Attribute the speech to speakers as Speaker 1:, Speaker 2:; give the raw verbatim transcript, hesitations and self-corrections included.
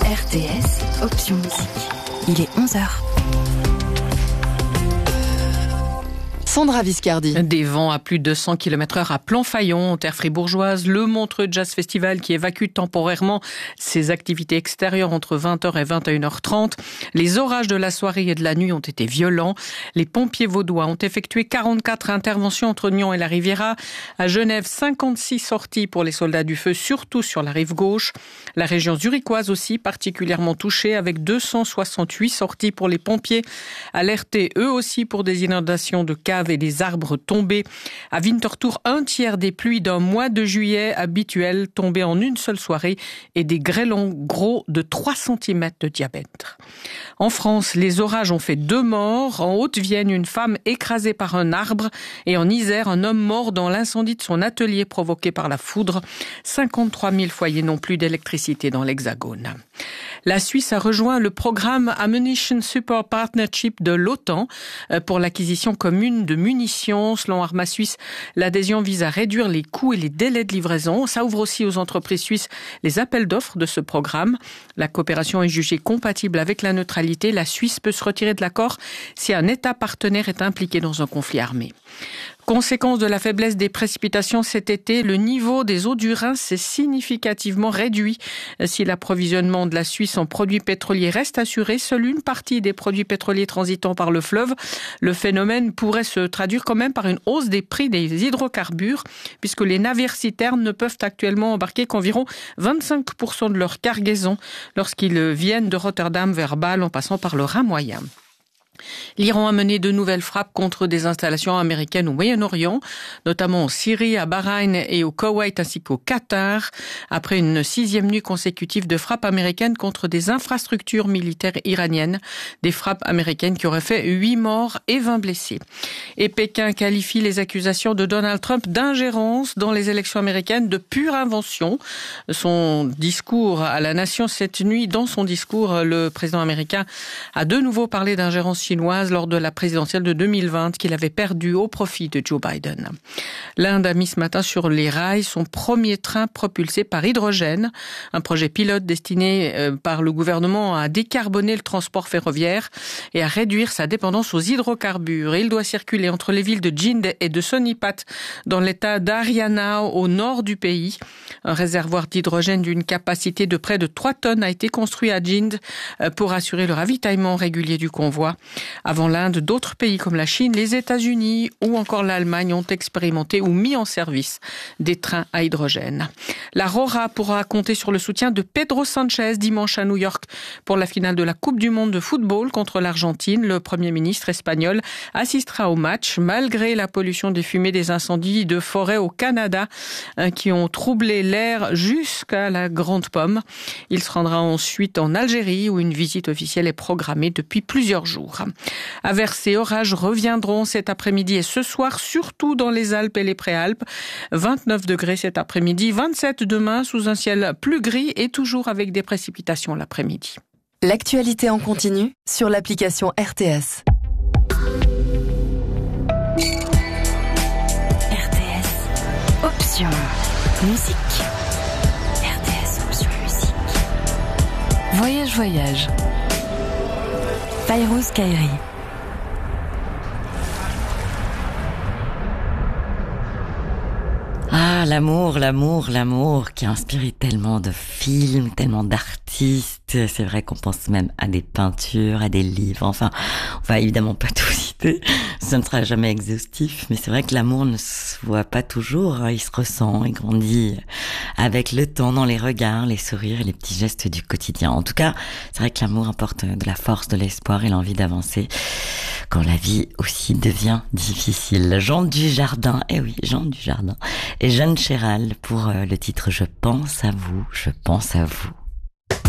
Speaker 1: R T S, option musique. Il est onze heures. Sandra Viscardi.
Speaker 2: Des vents à plus de cent kilomètres heure à Planfaillon, en terre fribourgeoise. Le Montreux Jazz Festival qui évacue temporairement ses activités extérieures entre vingt heures et vingt et une heures trente. Les orages de la soirée et de la nuit ont été violents. Les pompiers vaudois ont effectué quarante-quatre interventions entre Nyon et la Riviera. À Genève, cinquante-six sorties pour les soldats du feu, surtout sur la rive gauche. La région zurichoise aussi particulièrement touchée avec deux cent soixante-huit sorties pour les pompiers, alertés eux aussi pour des inondations de caves et des arbres tombés. À Winterthur, un tiers des pluies d'un mois de juillet habituel tombées en une seule soirée et des grêlons gros de trois centimètres de diamètre. En France, les orages ont fait deux morts. En Haute-Vienne, une femme écrasée par un arbre et en Isère, un homme mort dans l'incendie de son atelier provoqué par la foudre. cinquante-trois mille foyers n'ont plus d'électricité dans l'Hexagone. La Suisse a rejoint le programme Ammunition Support Partnership de l'OTAN pour l'acquisition commune de munitions. Selon Arma Suisse, l'adhésion vise à réduire les coûts et les délais de livraison. Ça ouvre aussi aux entreprises suisses les appels d'offres de ce programme. La coopération est jugée compatible avec la neutralité. La Suisse peut se retirer de l'accord si un État partenaire est impliqué dans un conflit armé. Conséquence de la faiblesse des précipitations cet été, le niveau des eaux du Rhin s'est significativement réduit. Si l'approvisionnement de la Suisse en produits pétroliers reste assuré, seule une partie des produits pétroliers transitant par le fleuve. Le phénomène pourrait se traduire quand même par une hausse des prix des hydrocarbures, puisque les navires citernes ne peuvent actuellement embarquer qu'environ vingt-cinq pour cent de leur cargaison lorsqu'ils viennent de Rotterdam vers Bâle en passant par le Rhin moyen. L'Iran a mené de nouvelles frappes contre des installations américaines au Moyen-Orient, notamment en Syrie, à Bahreïn et au Koweït ainsi qu'au Qatar, après une sixième nuit consécutive de frappes américaines contre des infrastructures militaires iraniennes, des frappes américaines qui auraient fait huit morts et vingt blessés. Et Pékin qualifie les accusations de Donald Trump d'ingérence dans les élections américaines de pure invention. Son discours à la nation cette nuit, dans son discours, le président américain a de nouveau parlé d'ingérence chinoise lors de la présidentielle de deux mille vingt qu'il avait perdue au profit de Joe Biden. L'Inde a mis ce matin sur les rails son premier train propulsé par hydrogène, un projet pilote destiné par le gouvernement à décarboner le transport ferroviaire et à réduire sa dépendance aux hydrocarbures. Et il doit circuler entre les villes de Jind et de Sonipat dans l'état d'Haryana au nord du pays. Un réservoir d'hydrogène d'une capacité de près de trois tonnes a été construit à Jind pour assurer le ravitaillement régulier du convoi. Avant l'Inde, d'autres pays comme la Chine, les États-Unis ou encore l'Allemagne ont expérimenté ou mis en service des trains à hydrogène. La Rora pourra compter sur le soutien de Pedro Sanchez dimanche à New York pour la finale de la Coupe du monde de football contre l'Argentine. Le Premier ministre espagnol assistera au match malgré la pollution des fumées des incendies de forêt au Canada qui ont troublé l'air jusqu'à la Grande Pomme. Il se rendra ensuite en Algérie où une visite officielle est programmée depuis plusieurs jours. Averses et orages reviendront cet après-midi et ce soir, surtout dans les Alpes et les Préalpes. vingt-neuf degrés cet après-midi, vingt-sept demain sous un ciel plus gris et toujours avec des précipitations l'après-midi.
Speaker 1: L'actualité en continu sur l'application R T S. R T S, option musique. R T S, option musique. Voyage, voyage. Fayrouz Kairi.
Speaker 3: Ah, l'amour, l'amour, l'amour qui a inspiré tellement de films, tellement d'artistes. C'est vrai qu'on pense même à des peintures, à des livres. Enfin, on va évidemment pas tout citer. Ça ne sera jamais exhaustif. Mais c'est vrai que l'amour ne se voit pas toujours. Il se ressent, il grandit avec le temps dans les regards, les sourires et les petits gestes du quotidien. En tout cas, c'est vrai que l'amour apporte de la force, de l'espoir et l'envie d'avancer quand la vie aussi devient difficile. Jean Dujardin, eh oui, Jean Dujardin et Jeanne Chéral pour le titre « Je pense à vous, je pense à vous ».